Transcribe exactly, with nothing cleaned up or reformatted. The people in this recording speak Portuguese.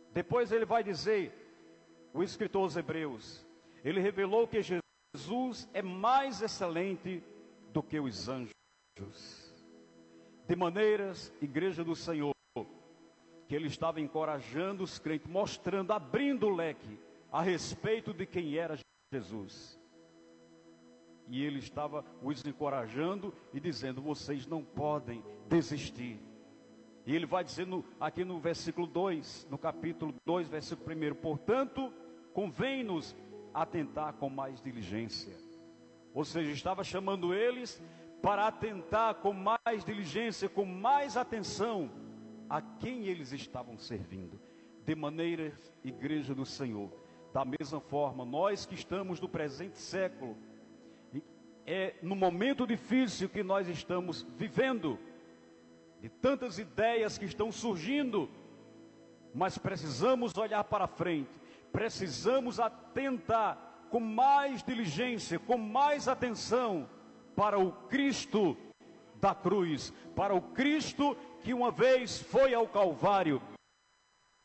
Depois ele vai dizer, o escritor aos Hebreus, ele revelou que Jesus é mais excelente do que os anjos. De maneiras, igreja do Senhor, que ele estava encorajando os crentes, mostrando, abrindo o leque a respeito de quem era Jesus. E ele estava os encorajando e dizendo, vocês não podem desistir. E ele vai dizer no, aqui no versículo dois, no capítulo dois, versículo um, portanto, convém-nos atentar com mais diligência. Ou seja, estava chamando eles para atentar com mais diligência, com mais atenção a quem eles estavam servindo. De maneira, igreja do Senhor, da mesma forma, nós que estamos no presente século, é no momento difícil que nós estamos vivendo, de tantas ideias que estão surgindo, mas precisamos olhar para frente, precisamos atentar com mais diligência, com mais atenção para o Cristo da cruz, para o Cristo que uma vez foi ao Calvário